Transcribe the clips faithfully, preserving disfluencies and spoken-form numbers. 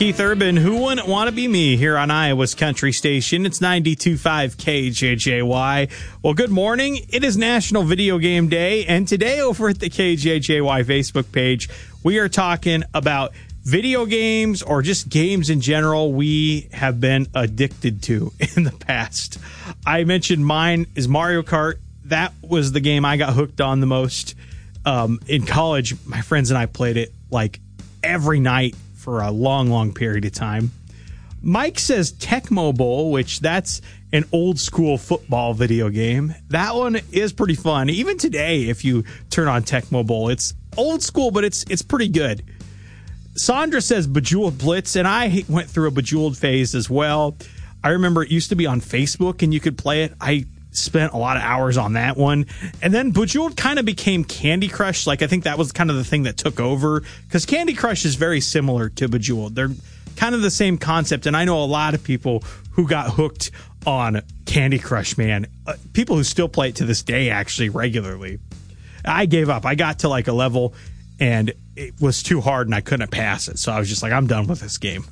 Keith Urban, who wouldn't want to be me here on Iowa's Country Station? It's ninety-two point five K J J Y. Well, good morning. It is National Video Game Day, and today over at the K J J Y Facebook page, we are talking about video games or just games in general we have been addicted to in the past. I mentioned mine is Mario Kart. That was the game I got hooked on the most. Um, in college, my friends and I played it like every night for a long, long period of time. Mike says Tecmo Bowl, which that's an old school football video game. That one is pretty fun. Even today, if you turn on Tecmo Bowl, it's old school, but it's it's pretty good. Sandra says Bejeweled Blitz, and I went through a Bejeweled phase as well. I remember it used to be on Facebook, and you could play it. I spent a lot of hours on that one. And then Bejeweled kind of became Candy Crush. Like, I think that was kind of the thing that took over, because Candy Crush is very similar to Bejeweled. They're kind of the same concept, and I know a lot of people who got hooked on Candy Crush, man. Uh, people who still play it to this day, actually, regularly. I gave up. I got to like a level, and it was too hard, and I couldn't pass it. So I was just like, I'm done with this game.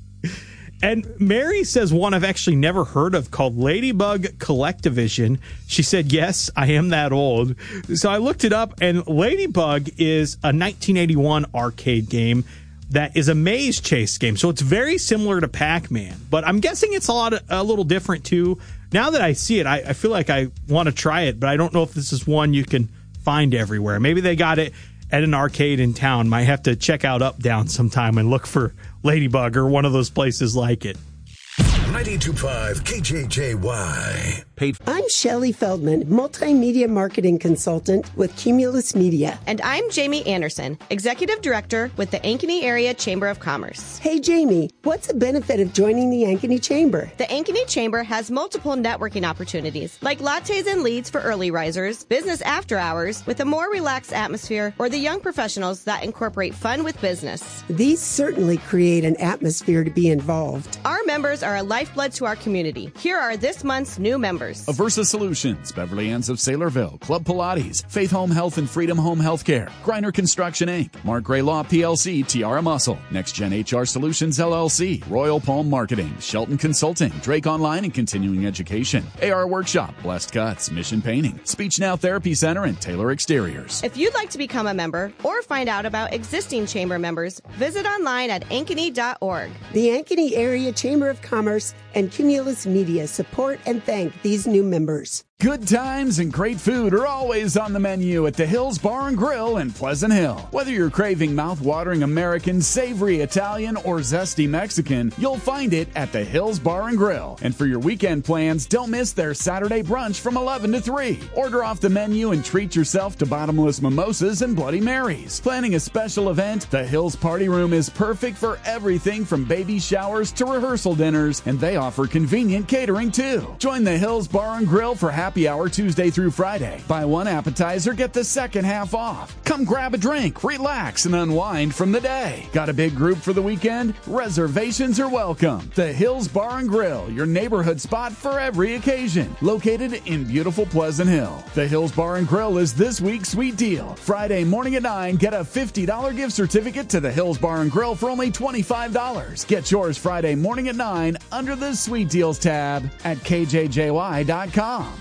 And Mary says one I've actually never heard of called Ladybug Collectivision. She said, yes, I am that old. So I looked it up, and Ladybug is a nineteen eighty-one arcade game that is a maze chase game. So it's very similar to Pac-Man, but I'm guessing it's a lot of, a little different too. Now that I see it, I, I feel like I want to try it, but I don't know if this is one you can find everywhere. Maybe they got it at an arcade in town. Might have to check out Up Down sometime and look for Ladybug or one of those places like it. ninety-two point five K J J Y. Paid. I'm Shelley Feldman, multimedia marketing consultant with Cumulus Media. And I'm Jamie Anderson, executive director with the Ankeny Area Chamber of Commerce. Hey, Jamie, what's the benefit of joining the Ankeny Chamber? The Ankeny Chamber has multiple networking opportunities, like lattes and leads for early risers, business after hours with a more relaxed atmosphere, or the young professionals that incorporate fun with business. These certainly create an atmosphere to be involved. Our members are a lifeblood to our community. Here are this month's new members. Aversa Solutions, Beverly Ann's of Saylorville, Club Pilates, Faith Home Health and Freedom Home Healthcare, Griner Construction Incorporated, Mark Gray Law P L C, Tiara Muscle, Next Gen H R Solutions L L C, Royal Palm Marketing, Shelton Consulting, Drake Online and Continuing Education, A R Workshop, Blessed Cuts, Mission Painting, Speech Now Therapy Center, and Taylor Exteriors. If you'd like to become a member or find out about existing chamber members, visit online at ankeny dot org. The Ankeny Area Chamber of Commerce and Cumulus Media support and thank these new members. Good times and great food are always on the menu at the Hills Bar and Grill in Pleasant Hill. Whether you're craving mouth-watering American, savory Italian, or zesty Mexican, you'll find it at the Hills Bar and Grill. And for your weekend plans, don't miss their Saturday brunch from eleven to three. Order off the menu and treat yourself to bottomless mimosas and Bloody Marys. Planning a special event, the Hills Party Room is perfect for everything from baby showers to rehearsal dinners, and they offer convenient catering too. Join the Hills Bar and Grill for happy Happy hour Tuesday through Friday. Buy one appetizer, get the second half off. Come grab a drink, relax, and unwind from the day. Got a big group for the weekend? Reservations are welcome. The Hills Bar and Grill, your neighborhood spot for every occasion. Located in beautiful Pleasant Hill. The Hills Bar and Grill is this week's sweet deal. Friday morning at nine, get a fifty dollars gift certificate to the Hills Bar and Grill for only twenty-five dollars. Get yours Friday morning at nine under the Sweet Deals tab at K J J Y dot com.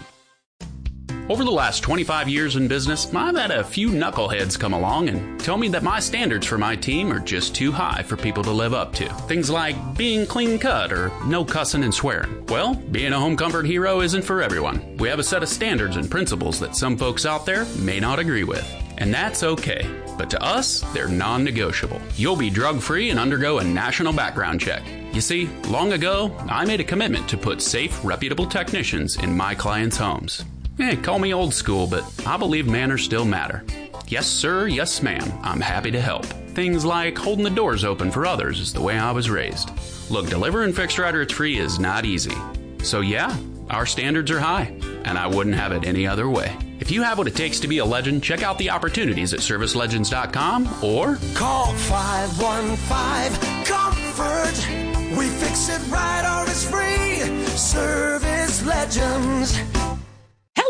Over the last twenty-five years in business, I've had a few knuckleheads come along and tell me that my standards for my team are just too high for people to live up to. Things like being clean cut or no cussing and swearing. Well, being a home comfort hero isn't for everyone. We have a set of standards and principles that some folks out there may not agree with. And that's okay. But to us, they're non-negotiable. You'll be drug-free and undergo a national background check. You see, long ago, I made a commitment to put safe, reputable technicians in my clients' homes. Hey, call me old school, but I believe manners still matter. Yes, sir, yes, ma'am, I'm happy to help. Things like holding the doors open for others is the way I was raised. Look, delivering fixed right or it's free is not easy. So yeah, our standards are high, and I wouldn't have it any other way. If you have what it takes to be a legend, check out the opportunities at service legends dot com or call five one five comfort. We fix it right or it's free. Service Legends. Hello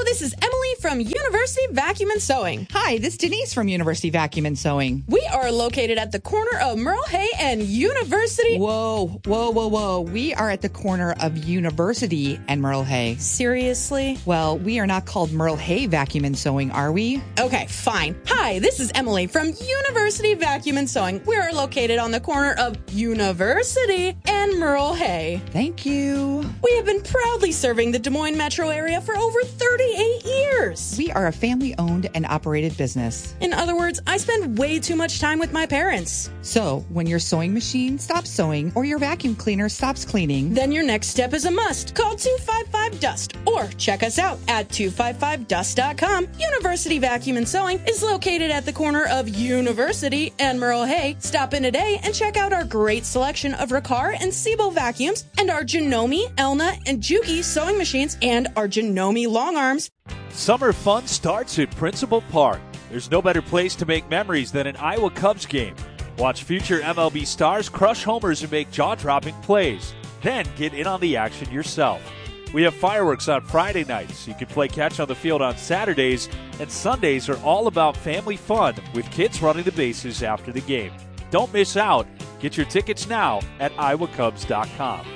this is Emily from University Vacuum and Sewing. Hi, this is Denise from University Vacuum and Sewing. We are located at the corner of Merle Hay and University. Whoa, whoa, whoa, whoa. We are at the corner of University and Merle Hay. Seriously? Well, we are not called Merle Hay Vacuum and Sewing, are we? Okay, fine. Hi, this is Emily from University Vacuum and Sewing. We are located on the corner of University and Merle Hay. Thank you. We have been proudly serving the Des Moines metro area for over thirty-eight years. We are a family-owned and operated business. In other words, I spend way too much time with my parents. So, when your sewing machine stops sewing or your vacuum cleaner stops cleaning, then your next step is a must. Call two five five dust or check us out at two five five dust dot com. University Vacuum and Sewing is located at the corner of University and Merle Hay. Stop in today and check out our great selection of Riccar and Siebel vacuums and our Janome, Elna, and Juki sewing machines and our Janome long arms. Summer fun starts at Principal Park. There's no better place to make memories than an Iowa Cubs game. Watch future M L B stars crush homers and make jaw-dropping plays. Then get in on the action yourself. We have fireworks on Friday nights. You can play catch on the field on Saturdays, and Sundays are all about family fun with kids running the bases after the game. Don't miss out. Get your tickets now at iowa cubs dot com.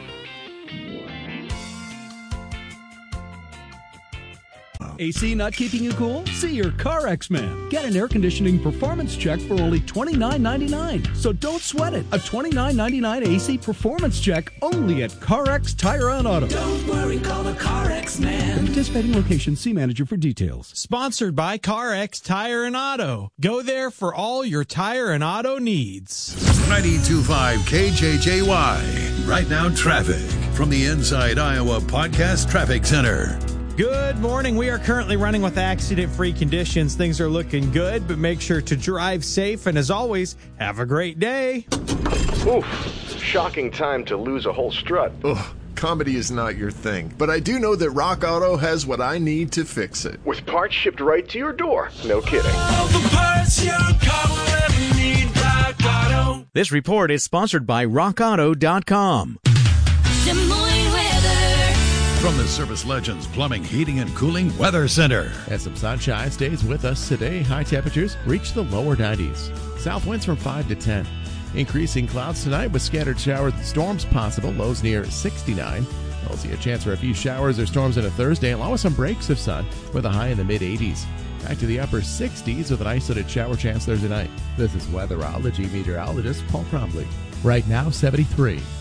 A C not keeping you cool? See your CarX man. Get an air conditioning performance check for only twenty-nine ninety-nine. So don't sweat it. A twenty-nine ninety-nine A C performance check only at CarX Tire and Auto. Don't worry, call the CarX man. Participating location, see manager for details. Sponsored by CarX Tire and Auto. Go there for all your tire and auto needs. ninety-two point five K J J Y. Right now, traffic from the Inside Iowa Podcast Traffic Center. Good morning. We are currently running with accident-free conditions. Things are looking good, but make sure to drive safe. And as always, have a great day. Oof, shocking time to lose a whole strut. Ugh, comedy is not your thing, but I do know that Rock Auto has what I need to fix it. With parts shipped right to your door. No kidding. All the parts your car will ever need, Rock Auto. This report is sponsored by rock auto dot com. Des Moines weather. From the Service Legends Plumbing, Heating, and Cooling Weather Center. And some sunshine stays with us today. High temperatures reach the lower nineties. South winds from five to ten. Increasing clouds tonight with scattered showers and storms possible. Lows near sixty-nine. We'll see a chance for a few showers or storms on a Thursday, along with some breaks of sun with a high in the mid-eighties. Back to the upper sixties with an isolated shower chance Thursday night. This is weatherology meteorologist Paul Cromley. Right now, seventy-three.